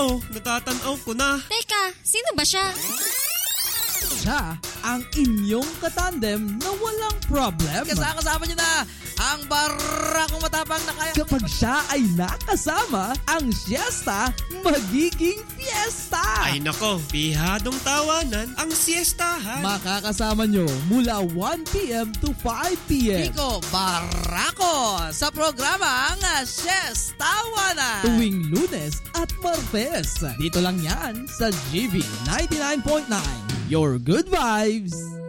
Oh, natatanaw ko na. Teka, sino ba siya? Siya ang inyong katandem na walang problem. Kasama niyo na ang barakong matapang na kaya. Kapag siya ay nakasama, ang siesta magiging fiesta. Ay nako, pihadong tawanan ang siestahan. Makakasama nyo mula 1 p.m. to 5 p.m. Pico Barako sa programang Siestawanan. Tuwing Lunes at Martes. Dito lang yan sa GB 99.9. Your good vibes.